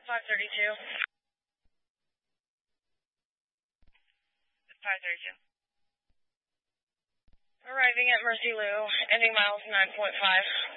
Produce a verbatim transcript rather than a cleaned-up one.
five thirty-two. five thirty-two. Arriving at Mercy Lou, ending miles nine point five.